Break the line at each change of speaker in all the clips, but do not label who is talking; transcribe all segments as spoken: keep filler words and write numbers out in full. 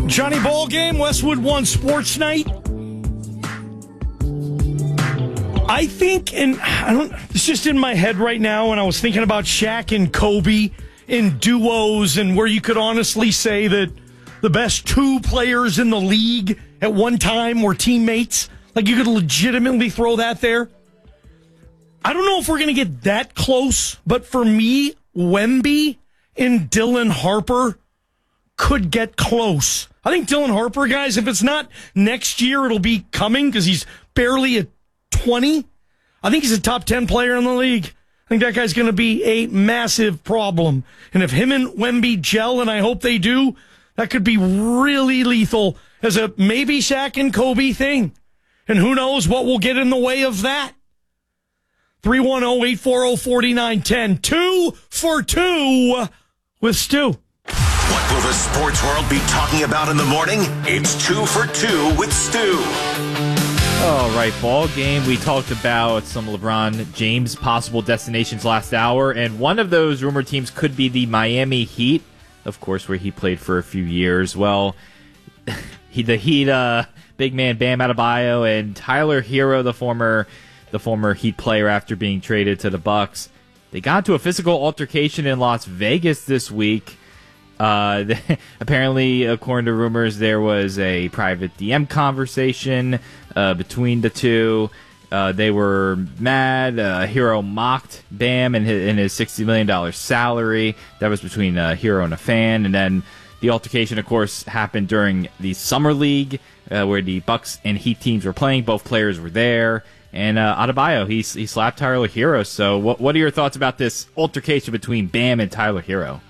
Johnny Ball Game, Westwood One Sports Night. I think, and I don't, it's just in my head right now, and I was thinking about Shaq and Kobe in duos, and where you could honestly say that the best two players in the league at one time were teammates. Like, you could legitimately throw that there. I don't know if we're going to get that close, but for me, Wemby and Dylan Harper could get close. I think Dylan Harper, guys, if it's not next year, it'll be coming because he's barely a twenty. I think he's a top ten player in the league. I think that guy's going to be a massive problem. And if him and Wemby gel, and I hope they do, that could be really lethal as a maybe Shaq and Kobe thing. And who knows what will get in the way of that. three one zero, eight four zero, four nine one zero. Two for two with Stu.
What will the sports world be talking about in the morning? It's two for two with Stu.
All right, ball game. We talked about some LeBron James possible destinations last hour, and one of those rumored teams could be the Miami Heat, of course, where he played for a few years. Well, he, the Heat, uh, big man Bam Adebayo and Tyler Hero, the former, the former Heat player after being traded to the Bucks, they got into a physical altercation in Las Vegas this week. Uh, they, apparently, according to rumors, there was a private D M conversation uh, between the two. Uh, they were mad. Uh, Hero mocked Bam and his, and his sixty million dollars salary. That was between uh, Hero and a fan. And then the altercation, of course, happened during the Summer League, uh, where the Bucks and Heat teams were playing. Both players were there. And uh, Adebayo, he, he slapped Tyler Hero. So what, what are your thoughts about this altercation between Bam and Tyler Hero?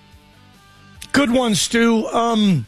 Good one, Stu. Um,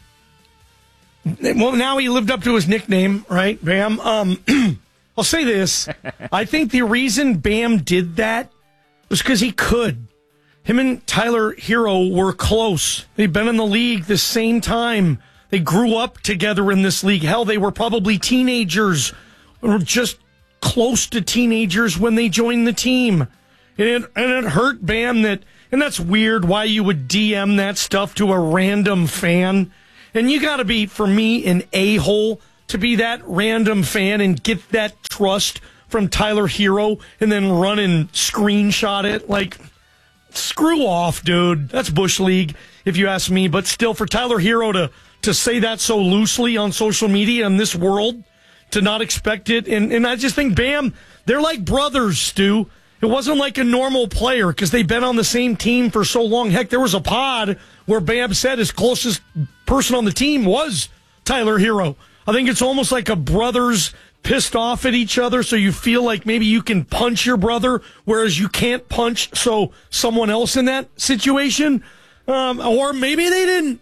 well, now he lived up to his nickname, right, Bam? Um, I'll say this. I think the reason Bam did that was because he could. Him and Tyler Hero were close. They've been in the league the same time. They grew up together in this league. Hell, they were probably teenagers or just close to teenagers when they joined the team. And it, and it hurt Bam that... And that's weird why you would D M that stuff to a random fan. And you got to be, for me, an a-hole to be that random fan and get that trust from Tyler Hero and then run and screenshot it. Like, screw off, dude. That's Bush League, if you ask me. But still, for Tyler Hero to, to say that so loosely on social media in this world, to not expect it. And, and I just think, Bam, they're like brothers, Stu. It wasn't like a normal player because they've been on the same team for so long. Heck, there was a pod where Bam said his closest person on the team was Tyler Hero. I think it's almost like a brothers pissed off at each other, so you feel like maybe you can punch your brother, whereas you can't punch so someone else in that situation. Um, or maybe they didn't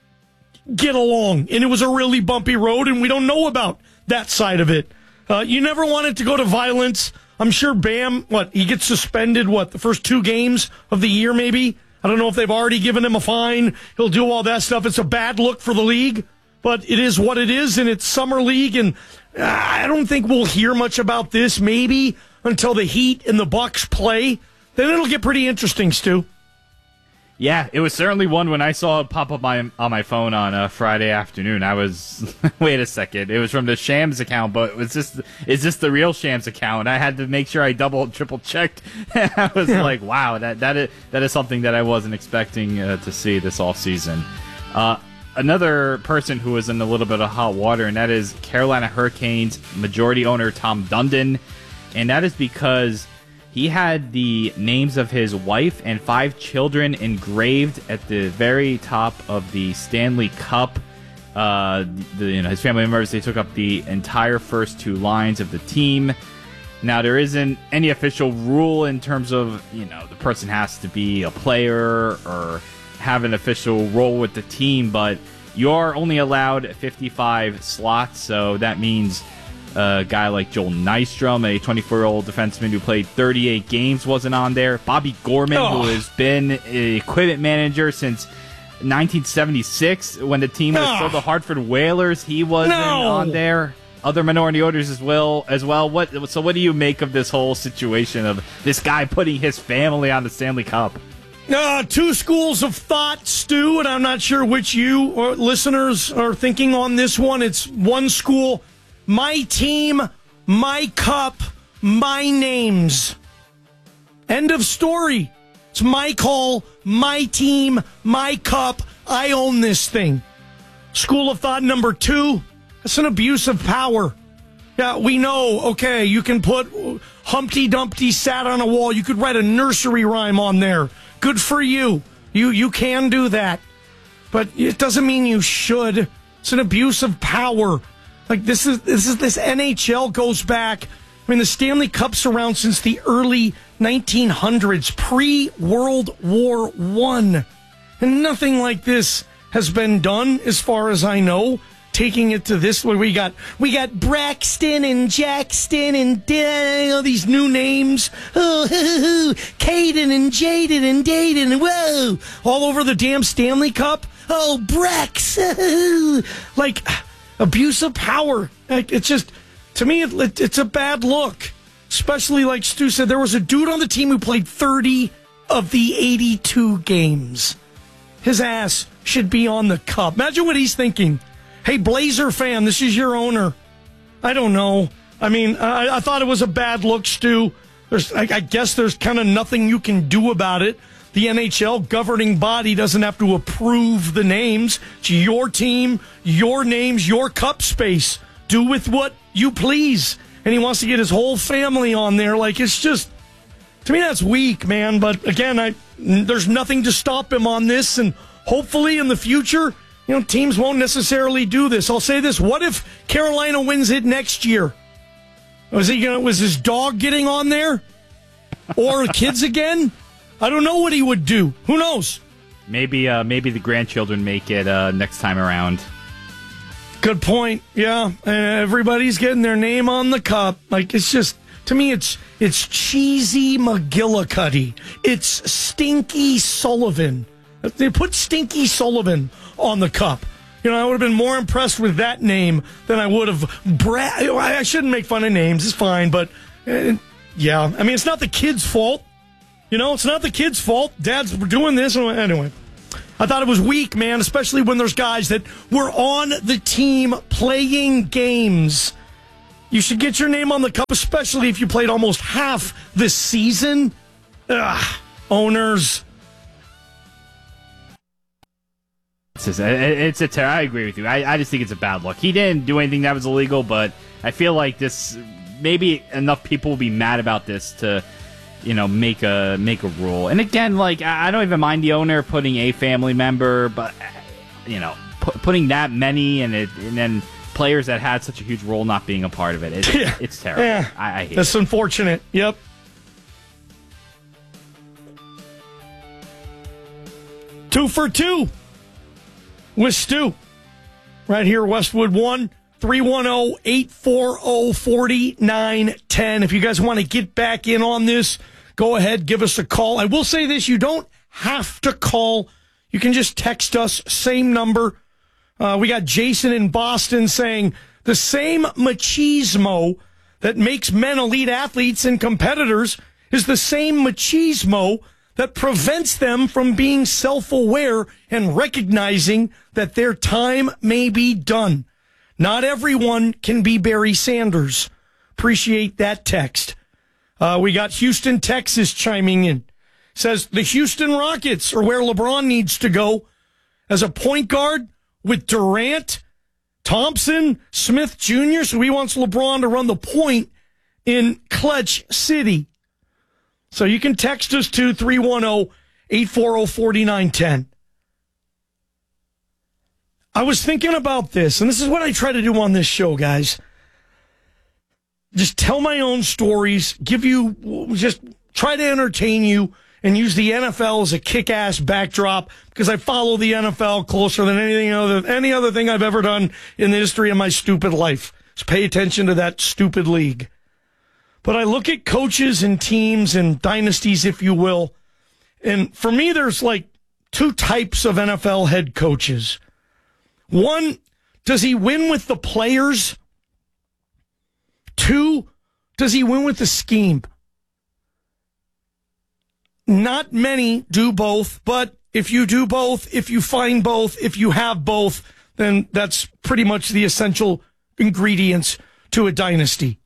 get along, and it was a really bumpy road, and we don't know about that side of it. Uh, you never want it to go to violence. I'm sure Bam, what, he gets suspended, what, the first two games of the year maybe? I don't know if they've already given him a fine. He'll do all that stuff. It's a bad look for the league, but it is what it is, and it's Summer League, and I don't think we'll hear much about this maybe until the Heat and the Bucks play. Then it'll get pretty interesting, Stu.
Yeah, it was certainly one when I saw it pop up my, on my phone on a Friday afternoon. I was, wait a second, it was from the Shams account, but was this, is this the real Shams account? I had to make sure I double, triple checked. I was yeah. like, wow, that that is, that is something that I wasn't expecting uh, to see this offseason. Uh, another person who was in a little bit of hot water, and that is Carolina Hurricanes majority owner Tom Dundon, and that is because he had the names of his wife and five children engraved at the very top of the Stanley Cup. Uh, the, you know, his family members, they took up the entire first two lines of the team. Now, there isn't any official rule in terms of, you know, the person has to be a player or have an official role with the team, but you're only allowed fifty-five slots, so that means a guy like Joel Nystrom, a twenty-four-year-old defenseman who played thirty-eight games, wasn't on there. Bobby Gorman, oh. who has been an equipment manager since nineteen seventy-six, when the team was oh. still the Hartford Whalers, he wasn't
no.
on there. Other minority owners as well. As well. What? So, what do you make of this whole situation of this guy putting his family on the Stanley Cup?
Uh, two schools of thought, Stu, and I'm not sure which you or listeners are thinking on this one. It's one school, my team, my cup, my names. End of story. It's my call, my team, my cup. I own this thing. School of thought number two, it's an abuse of power. Yeah, we know, okay, you can put Humpty Dumpty sat on a wall. You could write a nursery rhyme on there. Good for you. You you can do that. But it doesn't mean you should. It's an abuse of power. Like this is this is this N H L goes back. I mean, the Stanley Cup's around since the early nineteen hundreds, pre-World War One. And nothing like this has been done, as far as I know. Taking it to this, where we got we got Braxton and Jackson and uh, all these new names. Oh, Caden and Jaden and Dayden and whoa, all over the damn Stanley Cup. Oh, Brex, like abuse of power. Like, it's just, to me, it, it's a bad look. Especially like Stu said, there was a dude on the team who played thirty of the eighty-two games. His ass should be on the cup. Imagine what he's thinking. Hey, Blazer fan, this is your owner. I don't know. I mean, I, I thought it was a bad look, Stu. There's, I, I guess there's kind of nothing you can do about it. The N H L governing body doesn't have to approve the names. It's your team, your names, your cup space. Do with what you please. And he wants to get his whole family on there. Like, it's just, to me, that's weak, man. But again, I there's nothing to stop him on this. And hopefully in the future, you know, teams won't necessarily do this. I'll say this. What if Carolina wins it next year? Was he gonna, was his dog getting on there? Or kids again? I don't know what he would do. Who knows?
Maybe uh, maybe the grandchildren make it uh, next time around.
Good point. Yeah. And everybody's getting their name on the cup. Like, it's just, to me, it's it's cheesy McGillicuddy. It's Stinky Sullivan. They put Stinky Sullivan on the cup. You know, I would have been more impressed with that name than I would have Brad. I shouldn't make fun of names. It's fine. But, uh, yeah. I mean, it's not the kid's fault. You know, it's not the kid's fault. Dad's doing this. Anyway, I thought it was weak, man, especially when there's guys that were on the team playing games. You should get your name on the cup, especially if you played almost half the season. Ugh, owners.
It's a, it's a ter- I agree with you. I, I just think it's a bad look. He didn't do anything that was illegal, but I feel like this, maybe enough people will be mad about this to, you know, make a make a rule. And again, like, I don't even mind the owner putting a family member, but, you know, pu- putting that many and it, and then players that had such a huge role not being a part of it. It
yeah.
It's terrible.
Yeah.
I, I hate
That's
it.
unfortunate. Yep. Two for two with Stu. Right here, Westwood one, three one zero, eight four zero, four nine one zero. If you guys want to get back in on this, go ahead, give us a call. I will say this, you don't have to call. You can just text us, same number. Uh, we got Jason in Boston saying, the same machismo that makes men elite athletes and competitors is the same machismo that prevents them from being self-aware and recognizing that their time may be done. Not everyone can be Barry Sanders. Appreciate that text. Uh, we got Houston, Texas chiming in. Says the Houston Rockets are where LeBron needs to go as a point guard with Durant, Thompson, Smith Junior So he wants LeBron to run the point in Clutch City. So you can text us to three one zero, eight four zero, four nine one zero. I was thinking about this, and this is what I try to do on this show, guys. Just tell my own stories, give you, just try to entertain you, and use the N F L as a kick-ass backdrop, because I follow the N F L closer than anything other, any other thing I've ever done in the history of my stupid life. Just pay attention to that stupid league. But I look at coaches and teams and dynasties, if you will, and for me, there's like two types of N F L head coaches. One, does he win with the players? Two, does he win with the scheme? not many do both, but if you do both, if you find both, if you have both, then that's pretty much the essential ingredients to a dynasty.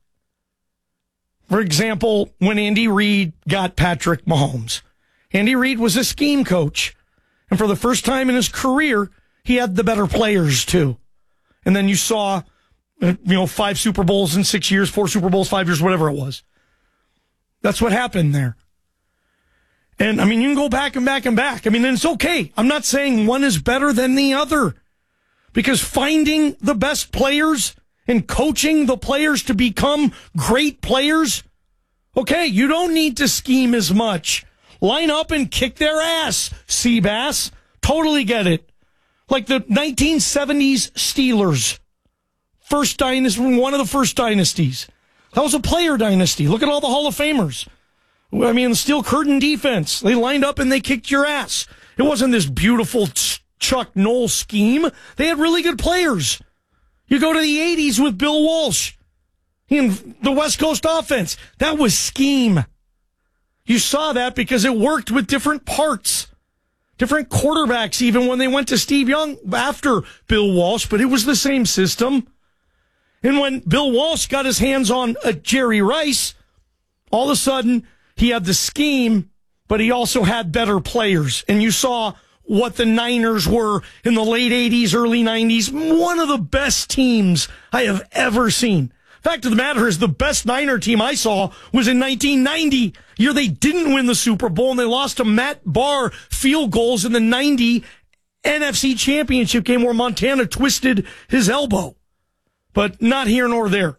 For example, when Andy Reid got Patrick Mahomes, Andy Reid was a scheme coach. And for the first time in his career, he had the better players too. And then you saw, you know, five Super Bowls in six years, four Super Bowls, five years, whatever it was. That's what happened there. And, I mean, you can go back and back and back. I mean, and it's okay. I'm not saying one is better than the other. Because finding the best players and coaching the players to become great players, okay, you don't need to scheme as much. Line up and kick their ass, Seabass. Totally get it. Like the nineteen seventies Steelers. First dynasty, one of the first dynasties. That was a player dynasty. Look at all the Hall of Famers. I mean, the steel curtain defense. They lined up and they kicked your ass. It wasn't this beautiful Chuck Noll scheme. They had really good players. You go to the eighties with Bill Walsh in the West Coast offense. That was scheme. You saw that because it worked with different parts. Different quarterbacks, even when they went to Steve Young after Bill Walsh, but it was the same system. And when Bill Walsh got his hands on a Jerry Rice, all of a sudden, he had the scheme, but he also had better players. And you saw what the Niners were in the late eighties, early nineties. One of the best teams I have ever seen. Fact of the matter is, the best Niner team I saw was in nineteen ninety. Year they didn't win the Super Bowl, and they lost to Matt Barr field goals in the ninety N F C Championship game where Montana twisted his elbow. But not here nor there.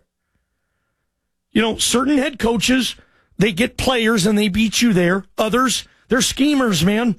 You know, certain head coaches, they get players and they beat you there. Others, they're schemers, man.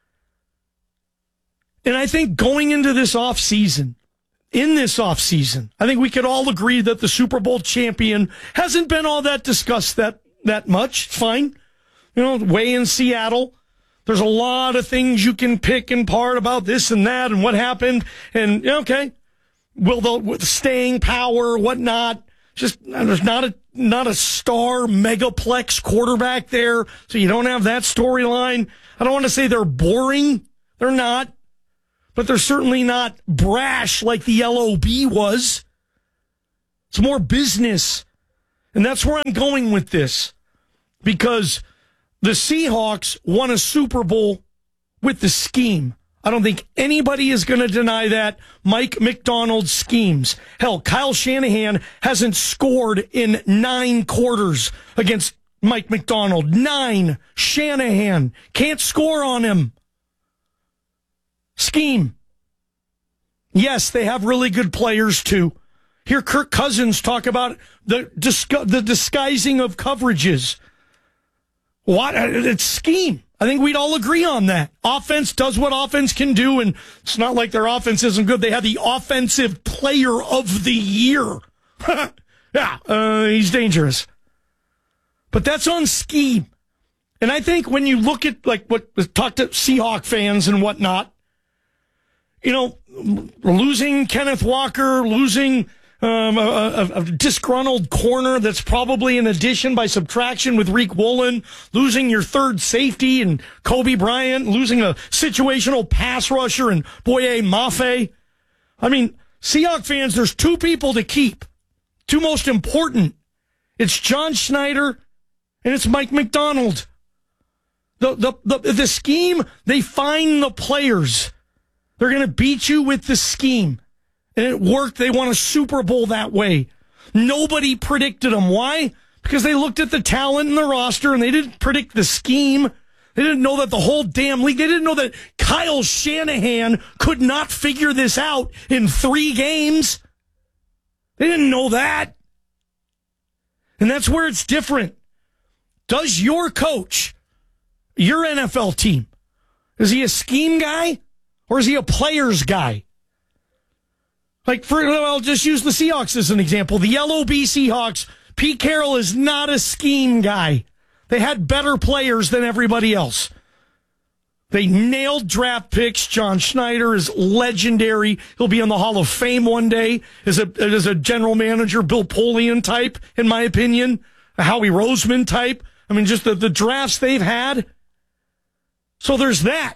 And I think going into this offseason, in this offseason, I think we could all agree that the Super Bowl champion hasn't been all that discussed that, that much. It's fine. You know, way in Seattle, there's a lot of things you can pick and part about this and that and what happened. And, okay, will the with staying power, whatnot. Just, there's not a not a star megaplex quarterback there, so you don't have that storyline. I don't want to say they're boring. They're not. But they're certainly not brash like the L O B was. It's more business. And that's where I'm going with this. Because the Seahawks won a Super Bowl with the scheme. I don't think anybody is going to deny that. Mike Macdonald's schemes. Hell, Kyle Shanahan hasn't scored in nine quarters against Mike Macdonald. Nine. Shanahan can't score on him. Scheme. Yes, they have really good players too. Hear Kirk Cousins talk about the disgu- the disguising of coverages. What? It's scheme. I think we'd all agree on that. Offense does what offense can do, and it's not like their offense isn't good. They had the offensive player of the year. yeah, uh, he's dangerous. But that's on scheme. And I think when you look at, like, what talk to Seahawk fans and whatnot, you know, losing Kenneth Walker, losing um, a, a, a disgruntled corner that's probably an addition by subtraction with Reek Woolen, losing your third safety and Kobe Bryant, losing a situational pass rusher and Boye Mafe. I mean, Seahawk fans, there's two people to keep. Two most important. It's John Schneider and it's Mike Macdonald. The, the, the, the scheme, they find the players. They're going to beat you with the scheme. And it worked. They won a Super Bowl that way. Nobody predicted them. Why? Because they looked at the talent in the roster and they didn't predict the scheme. They didn't know that the whole damn league, they didn't know that Kyle Shanahan could not figure this out in three games. They didn't know that. And that's where it's different. Does your coach, your N F L team, is he a scheme guy or is he a players guy? Like, for, I'll just use the Seahawks as an example. The L O B Seahawks, Pete Carroll is not a scheme guy. They had better players than everybody else. They nailed draft picks. John Schneider is legendary. He'll be in the Hall of Fame one day as a, as a general manager, Bill Polian type, in my opinion, a Howie Roseman type. I mean, just the, the drafts they've had. So there's that.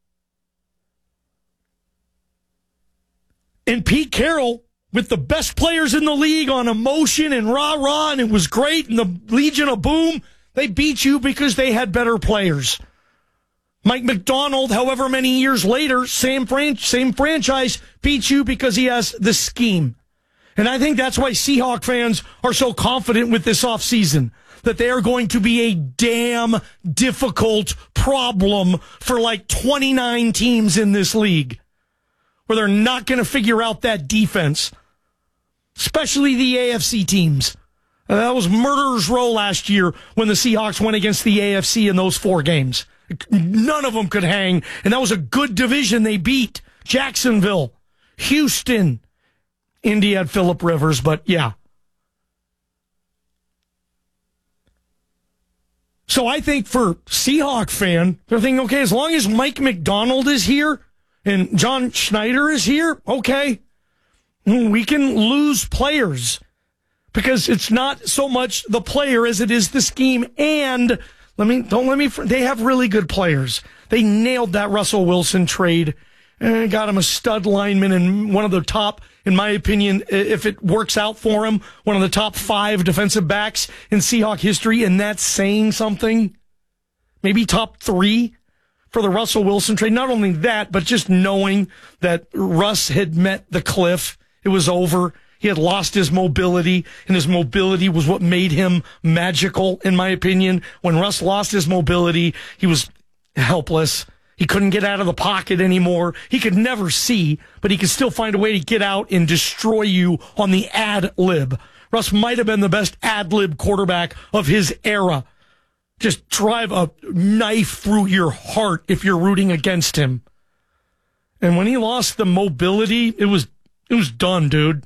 And Pete Carroll, with the best players in the league on emotion and rah-rah, and it was great, and the Legion of Boom, they beat you because they had better players. Mike McDonald, however many years later, same, fran- same franchise, beats you because he has the scheme. And I think that's why Seahawk fans are so confident with this offseason, that they are going to be a damn difficult problem for like twenty-nine teams in this league, where they're not going to figure out that defense, especially the A F C teams. Uh, that was murderer's row last year when the Seahawks went against the A F C in those four games. None of them could hang, and that was a good division they beat. Jacksonville, Houston, Indy had Phillip Rivers, but yeah. So I think for Seahawk fan, they're thinking, okay, as long as Mike McDonald is here and John Schneider is here, okay, we can lose players because it's not so much the player as it is the scheme. And let me, don't let me, they have really good players. They nailed that Russell Wilson trade and got him a stud lineman and one of the top, in my opinion, if it works out for him, one of the top five defensive backs in Seahawk history, and that's saying something. Maybe top three for the Russell Wilson trade. Not only that, but just knowing that Russ had met the cliff. It was over. He had lost his mobility, and his mobility was what made him magical, in my opinion. When Russ lost his mobility, he was helpless. He couldn't get out of the pocket anymore. He could never see, but he could still find a way to get out and destroy you on the ad lib. Russ might have been the best ad lib quarterback of his era. Just drive a knife through your heart if you're rooting against him. And when he lost the mobility, it was it was done, dude.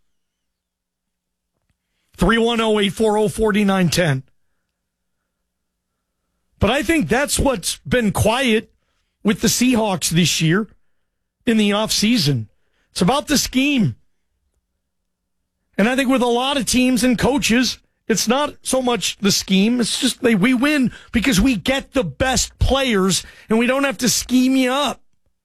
three one zero, eight four zero, four nine one zero. But I think that's what's been quiet with the Seahawks this year in the offseason. It's about the scheme. And I think with a lot of teams and coaches, it's not so much the scheme. It's just they, we win because we get the best players and we don't have to scheme you up.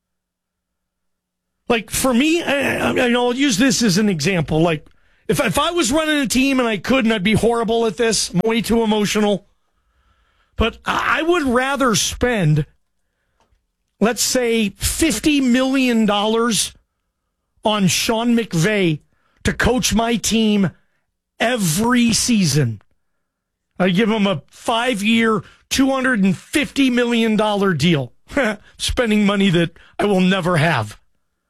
Like for me, I, I, I'll use this as an example. Like if, if I was running a team and I couldn't, I'd be horrible at this. I'm way too emotional. But I would rather spend, let's say, fifty million dollars on Sean McVay to coach my team every season. I give him a five-year, two hundred fifty million dollars deal. Spending money that I will never have.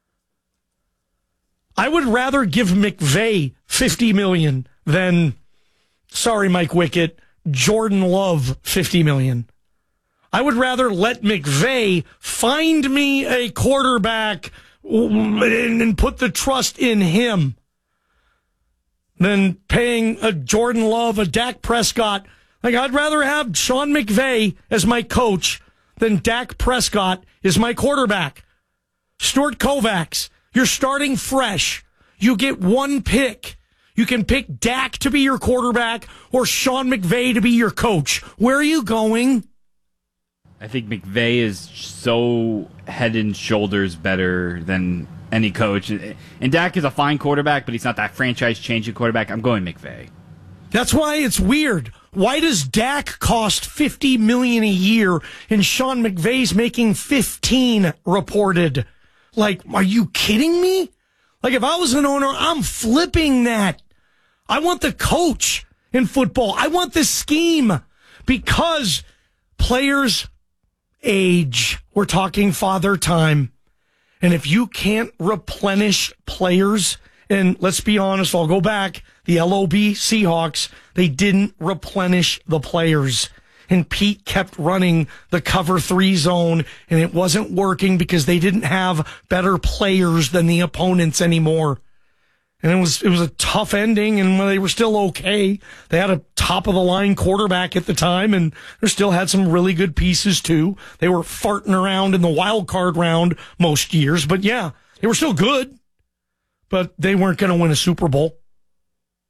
I would rather give McVay fifty million dollars than, sorry, Mike Wickett, Jordan Love fifty million dollars. I would rather let McVay find me a quarterback and put the trust in him than paying a Jordan Love, a Dak Prescott. Like, I'd rather have Sean McVay as my coach than Dak Prescott is my quarterback. Stuart Kovacs, you're starting fresh. You get one pick. You can pick Dak to be your quarterback or Sean McVay to be your coach. Where are you going?
I think McVay is so head and shoulders better than any coach. And Dak is a fine quarterback, but he's not that franchise-changing quarterback. I'm going McVay.
That's why it's weird. Why does Dak cost fifty million dollars a year and Sean McVay's making fifteen reported? Like, are you kidding me? Like, if I was an owner, I'm flipping that. I want the coach in football. I want the scheme because players age. We're talking father time. And if you can't replenish players, and let's be honest, I'll go back, the L O B Seahawks, they didn't replenish the players. And Pete kept running the cover three zone, and it wasn't working because they didn't have better players than the opponents anymore. And it was it was a tough ending, and they were still okay. They had a top-of-the-line quarterback at the time, and they still had some really good pieces, too. They were farting around in the wild card round most years, but yeah, they were still good. But they weren't going to win a Super Bowl.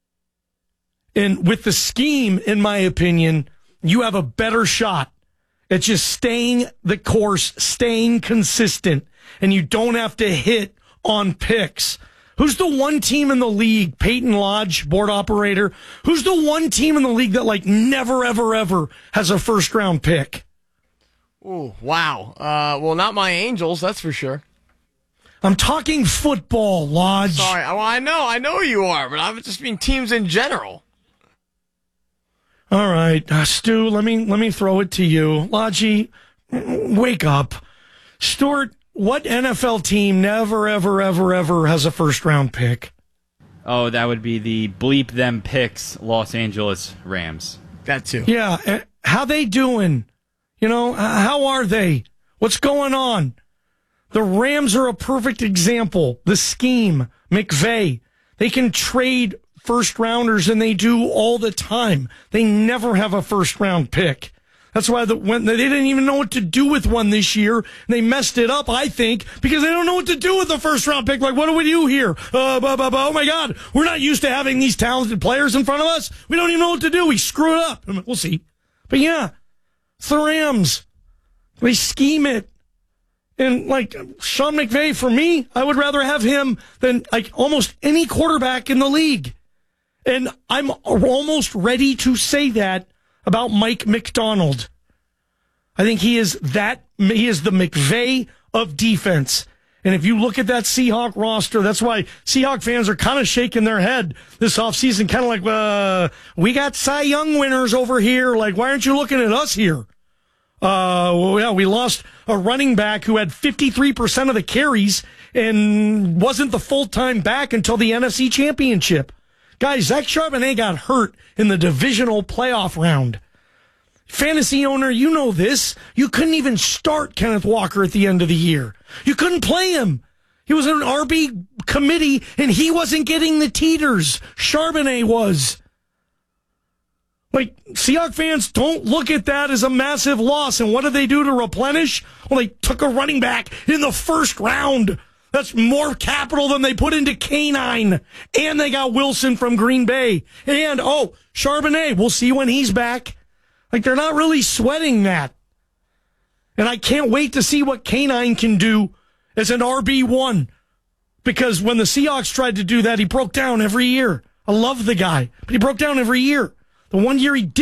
And with the scheme, in my opinion, you have a better shot It's just staying the course, staying consistent, and you don't have to hit on picks. Who's the one team in the league, Peyton Lodge, board operator, who's the one team in the league that like never, ever, ever has a first round pick?
Ooh, wow. Uh, well, not my Angels, that's for sure.
I'm talking football, Lodge.
Sorry, well, I know, I know you are, but I just mean teams in general.
All right, uh, Stu, let me let me throw it to you. Lodgy, wake up. Stuart, what N F L team never, ever, ever, ever has a first-round pick?
Oh, that would be the bleep them picks Los Angeles Rams.
That too.
Yeah, uh, how they doing? You know, uh, how are they? What's going on? The Rams are a perfect example. The scheme, McVay, they can trade first rounders, and they do all the time. They never have a first round pick. That's why the, when they didn't even know what to do with one this year. And they messed it up, I think, because they don't know what to do with the first round pick. Like, what do we do here? Uh, blah, blah, blah. Oh my God, we're not used to having these talented players in front of us. We don't even know what to do. We screw it up. I mean, we'll see. But yeah, it's the Rams. They scheme it. And like Sean McVay, for me, I would rather have him than like almost any quarterback in the league. And I'm almost ready to say that about Mike McDonald. I think he is that, he is the McVay of defense. And if you look at that Seahawk roster, that's why Seahawk fans are kind of shaking their head this offseason, kind of like, uh, we got Cy Young winners over here. Like, why aren't you looking at us here? Uh, well, yeah, we lost a running back who had fifty-three percent of the carries and wasn't the full-time back until the N F C Championship. Guys, Zach Charbonnet got hurt in the divisional playoff round. Fantasy owner, you know this. You couldn't even start Kenneth Walker at the end of the year. You couldn't play him. He was in an R B committee, and he wasn't getting the teeters. Charbonnet was. Like, Seahawks fans don't look at that as a massive loss. And what did they do to replenish? Well, they took a running back in the first round. That's more capital than they put into Canine. And they got Wilson from Green Bay. And, oh, Charbonnet, we'll see when he's back. Like, they're not really sweating that. And I can't wait to see what Canine can do as an R B one. Because when the Seahawks tried to do that, he broke down every year. I love the guy, but he broke down every year. The one year he did